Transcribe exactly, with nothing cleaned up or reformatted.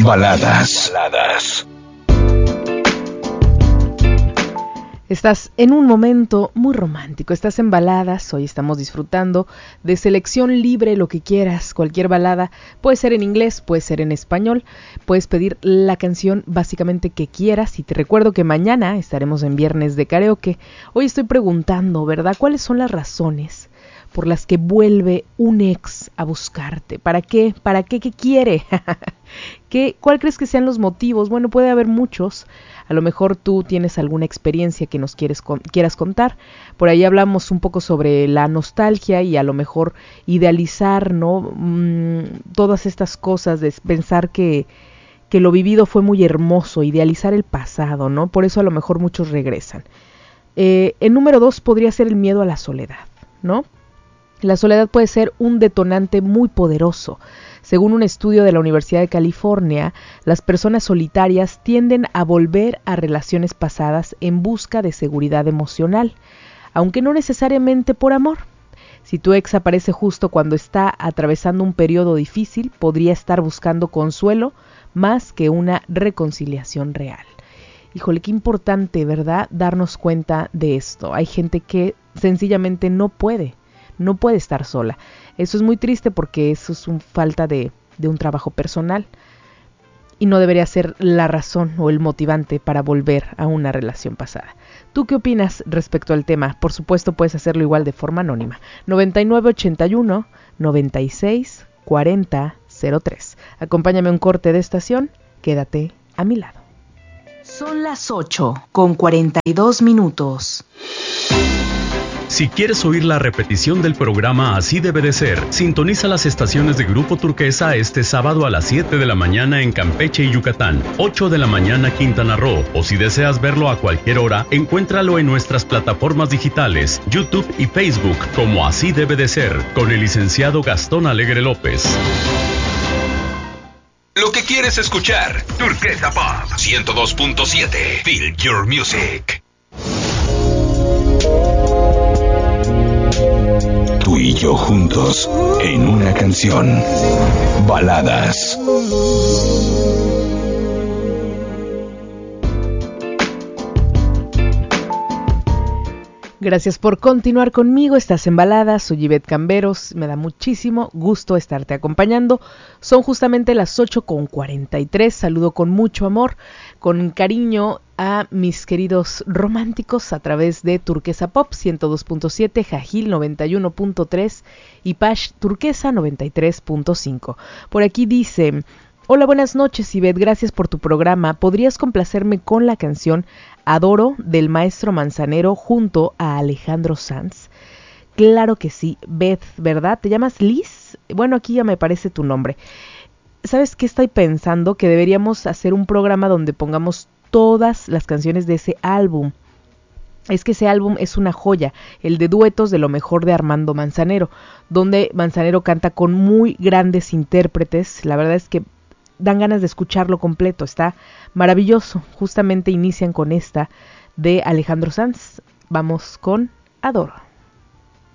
Baladas. Baladas. Estás en un momento muy romántico, estás en Baladas, hoy estamos disfrutando de selección libre, lo que quieras, cualquier balada, puede ser en inglés, puede ser en español, puedes pedir la canción básicamente que quieras y te recuerdo que mañana estaremos en Viernes de Karaoke. Hoy estoy preguntando, ¿verdad? ¿Cuáles son las razones por las que vuelve un ex a buscarte? ¿Para qué? ¿Para qué? ¿Qué quiere? ¿Qué, ¿Cuál crees que sean los motivos? Bueno, puede haber muchos. A lo mejor tú tienes alguna experiencia que nos quieres quieras contar. Por ahí hablamos un poco sobre la nostalgia y a lo mejor idealizar, ¿no? Mm, todas estas cosas de pensar que, que lo vivido fue muy hermoso, idealizar el pasado, ¿no? Por eso a lo mejor muchos regresan. Eh, el número dos podría ser el miedo a la soledad, ¿no? La soledad puede ser un detonante muy poderoso. Según un estudio de la Universidad de California, las personas solitarias tienden a volver a relaciones pasadas en busca de seguridad emocional, aunque no necesariamente por amor. Si tu ex aparece justo cuando está atravesando un periodo difícil, podría estar buscando consuelo más que una reconciliación real. Híjole, qué importante, ¿verdad?, darnos cuenta de esto. Hay gente que sencillamente no puede. No puede estar sola. Eso es muy triste porque eso es una falta de, de un trabajo personal y no debería ser la razón o el motivante para volver a una relación pasada. ¿Tú qué opinas respecto al tema? Por supuesto puedes hacerlo igual de forma anónima. noventa y nueve ochenta y uno noventa y seis cuarenta cero tres. Acompáñame a un corte de estación. Quédate a mi lado. Son las ocho con cuarenta y dos minutos. Si quieres oír la repetición del programa Así Debe de Ser, sintoniza las estaciones de Grupo Turquesa este sábado a las siete de la mañana en Campeche y Yucatán, ocho de la mañana Quintana Roo, o si deseas verlo a cualquier hora, encuéntralo en nuestras plataformas digitales, YouTube y Facebook como Así Debe de Ser, con el licenciado Gastón Alegre López. Lo que quieres escuchar, Turquesa Pop ciento dos punto siete. Feel your music. Tú y yo juntos en una canción. Baladas. Gracias por continuar conmigo, estás en Baladas, soy Ivette Camberos, me da muchísimo gusto estarte acompañando. Son justamente las ocho con cuarenta y tres, saludo con mucho amor, con cariño a mis queridos románticos a través de Turquesa Pop ciento dos punto siete, Jajil noventa y uno punto tres y Pash Turquesa noventa y tres punto cinco. Por aquí dice: hola, buenas noches Ivette, gracias por tu programa, ¿podrías complacerme con la canción Adoro del maestro Manzanero junto a Alejandro Sanz? Claro que sí, Beth, ¿verdad? ¿Te llamas Liz? Bueno, aquí ya me parece tu nombre. ¿Sabes qué estoy pensando? Que deberíamos hacer un programa donde pongamos todas las canciones de ese álbum. Es que ese álbum es una joya, el de duetos de lo mejor de Armando Manzanero, donde Manzanero canta con muy grandes intérpretes. La verdad es que dan ganas de escucharlo completo, está maravilloso. Justamente inician con esta de Alejandro Sanz. Vamos con Adoro.